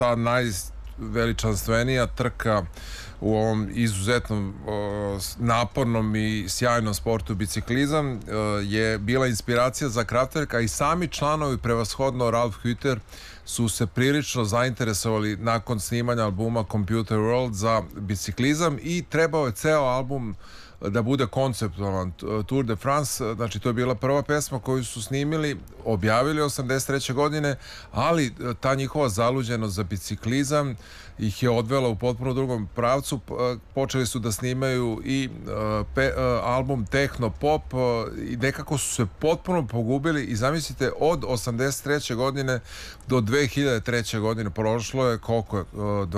ta najveličanstvenija trka u ovom izuzetnom napornom i sjajnom sportu biciklizam je bila inspiracija za Kraftwerk, a i sami članovi, prevashodno Ralf Hütter, su se prilično zainteresovali nakon snimanja albuma Computer World za biciklizam i trebao je ceo album da bude konceptualan. Tour de France, znači to je bila prva pesma koju su snimili, objavili 83. godine, ali ta njihova zaluđenost za biciklizam ih je odvela u potpuno drugom pravcu. Počeli su da snimaju i album Techno Pop i nekako su se potpuno pogubili i zamislite, od 83. godine do 2003. godine prošlo je koliko je,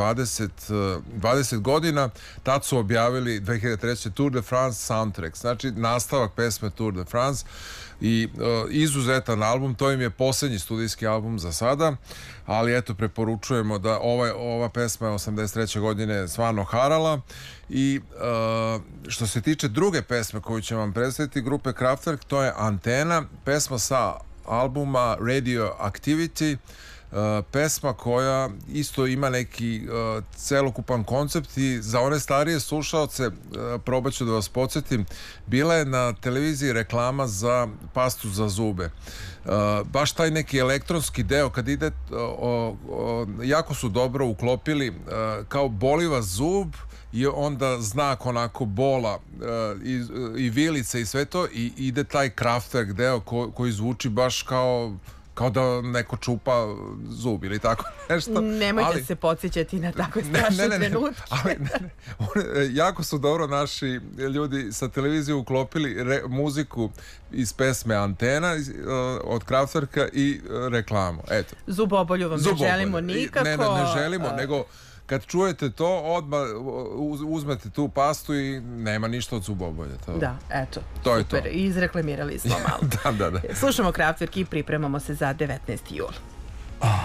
20 godina. Tad su objavili 2003. Tour de France Soundtrack, znači nastavak pesme Tour de France i izuzetan album. To im je posljednji studijski album za sada, ali eto, preporučujemo da ova pesma je 83. godine stvarno harala. I što se tiče druge pesme koju ćemo vam predstaviti grupe Kraftwerk, to je Antena, pesma sa albuma Radioactivity, pesma koja isto ima neki celokupan koncept i za one starije slušaoce probat ću da vas podsjetim, bila je na televiziji reklama za pastu za zube. Baš taj neki elektronski deo kad ide, jako su dobro uklopili, kao boli vas zub i onda znak onako bola i vilice i sve to, i ide taj Kraftwerk deo koji zvuči baš kao da neko čupa zub ili tako nešto. Nemojte se podsjećati na takve strašne trenutke. Jako su dobro naši ljudi sa televizije uklopili muziku iz pesme Antena od Kraftwerka i reklamu. Eto. Zubobolju vam ne želimo nikako. Ne želimo, nego kad čujete to, odmah uzmete tu pastu i nema ništa od zubobolja. Da, eto, to super. I izreklamirali smo malo. Da. Slušamo Kraftwerk i pripremamo se za 19. jul.